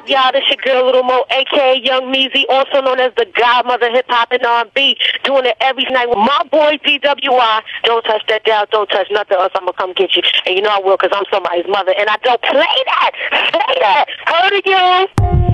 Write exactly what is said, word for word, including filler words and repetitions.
up, y'all? This your girl, Little Mo, a k a. Young Meezy, also known as the godmother of hip-hop and R and B, doing it every night with my boy, D W I. Don't touch that dial. Don't touch nothing else. I'm going to come get you. And you know I will because I'm somebody's mother. And I don't play that. Say that. Heard of you?